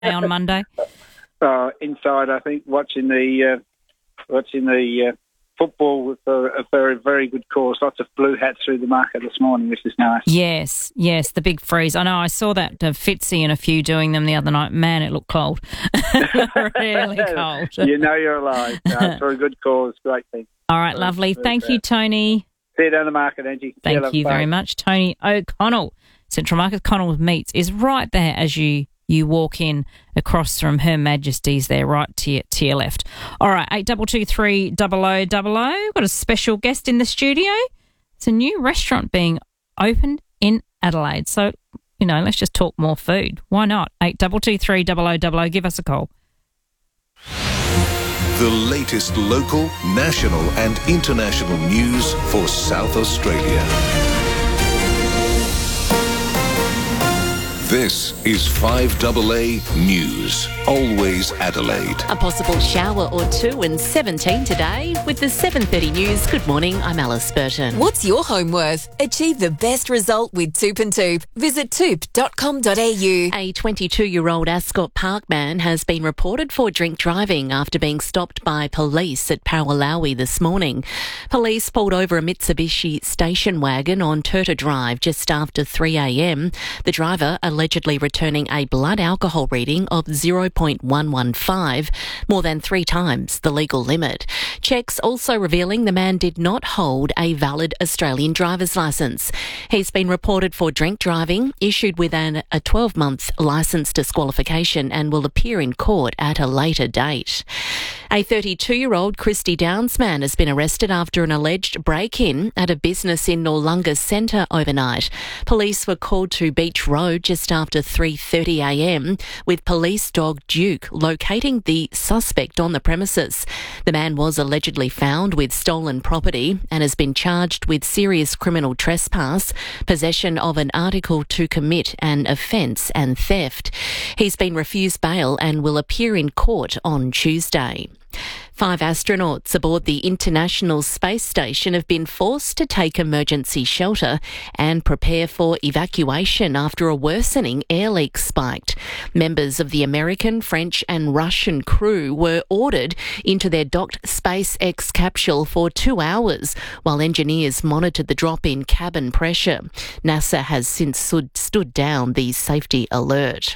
on Monday? Inside, I think, watching the football with a very, very good course. Lots of blue hats through the market this morning, which is nice. Yes, the big freeze. I know, I saw that Fitzy and a few doing them the other night. Man, it looked cold. Really cold. You know you're alive. For a good cause, great thing. All right, lovely. Thank you, Tony. See you down the market, Angie. Thank you very much. Tony O'Connell, Central Market Connell Meats, is right there as you walk in across from Her Majesty's there, right to your left. All right, 8223 0000. Got a special guest in the studio. It's a new restaurant being opened in Adelaide. So, let's just talk more food. Why not? 8223 0000. Give us a call. The latest local, national and international news for South Australia. This is 5AA News, always Adelaide. A possible shower or two and 17 today. With the 7:30 News, good morning, I'm Alice Burton. What's your home worth? Achieve the best result with Toop and Toop. Visit toop.com.au. A 22-year-old Ascot Park man has been reported for drink driving after being stopped by police at Paralawi this morning. Police pulled over a Mitsubishi station wagon on Turta Drive just after 3 a.m. The driver allegedly returning a blood alcohol reading of 0.115, more than 3 times the legal limit. Checks also revealing the man did not hold a valid Australian driver's licence. He's been reported for drink driving, issued with a 12-month licence disqualification, and will appear in court at a later date. A 32-year-old Christie Downs man has been arrested after an alleged break-in at a business in Noarlunga Centre overnight. Police were called to Beach Road just after 3:30 a.m, with police dog Duke locating the suspect on the premises. The man was allegedly found with stolen property and has been charged with serious criminal trespass, possession of an article to commit an offence, and theft. He's been refused bail and will appear in court on Tuesday. 5 astronauts aboard the International Space Station have been forced to take emergency shelter and prepare for evacuation after a worsening air leak spiked. Members of the American, French and Russian crew were ordered into their docked SpaceX capsule for 2 hours while engineers monitored the drop in cabin pressure. NASA has since stood down the safety alert.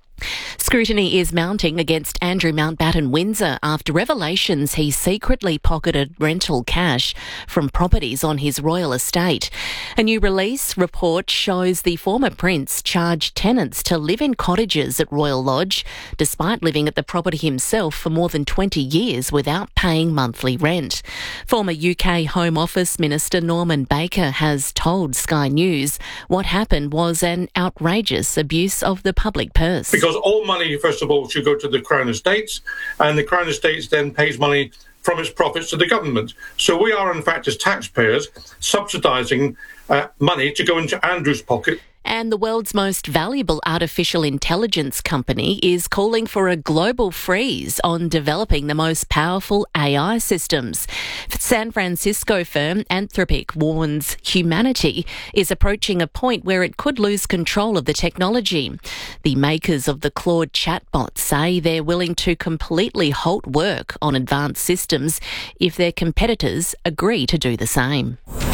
Scrutiny is mounting against Andrew Mountbatten Windsor after revelations he secretly pocketed rental cash from properties on his royal estate. A new release report shows the former prince charged tenants to live in cottages at Royal Lodge, despite living at the property himself for more than 20 years without paying monthly rent. Former UK Home Office Minister Norman Baker has told Sky News what happened was an outrageous abuse of the public purse. Because all money, first of all, should go to the Crown Estates, and the Crown Estates then pays money from its profits to the government. So we are, in fact, as taxpayers, subsidising money to go into Andrew's pocket. And the world's most valuable artificial intelligence company is calling for a global freeze on developing the most powerful AI systems. San Francisco firm Anthropic warns humanity is approaching a point where it could lose control of the technology. The makers of the Claude chatbot say they're willing to completely halt work on advanced systems if their competitors agree to do the same.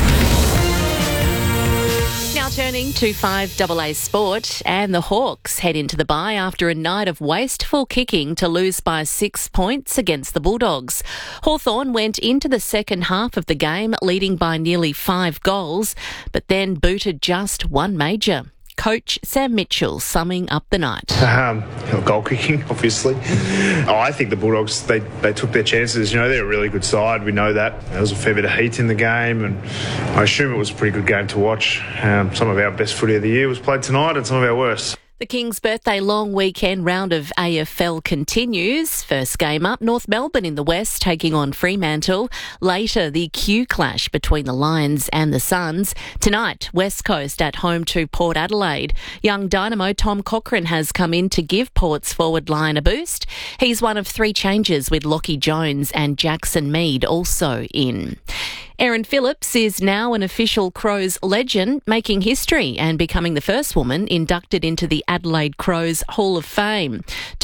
Now turning to 5AA Sport, and the Hawks head into the bye after a night of wasteful kicking to lose by 6 points against the Bulldogs. Hawthorn went into the second half of the game leading by nearly 5 goals, but then booted just one major. Coach Sam Mitchell summing up the night. Goal kicking, obviously. I think the Bulldogs, they took their chances. They're a really good side. We know that. There was a fair bit of heat in the game, and I assume it was a pretty good game to watch. Some of our best footy of the year was played tonight, and some of our worst. The King's birthday long weekend round of AFL continues. First game up, North Melbourne in the West taking on Fremantle. Later, the Q clash between the Lions and the Suns. Tonight, West Coast at home to Port Adelaide. Young dynamo Tom Cochrane has come in to give Port's forward line a boost. He's one of 3 changes with Lockie Jones and Jackson Mead also in. Erin Phillips is now an official Crows legend, making history and becoming the first woman inducted into the Adelaide Crows Hall of Fame.